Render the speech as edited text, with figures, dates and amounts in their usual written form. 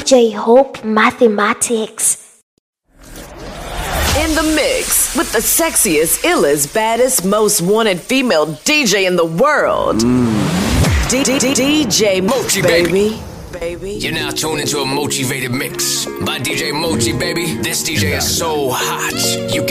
DJ Hope Mathematics. In the mix with the sexiest, illest, baddest, most wanted female DJ in the world. DJ Mochi, baby. You're now tuned into a motivated mix by DJ Mochi, baby. This DJ is so hot. You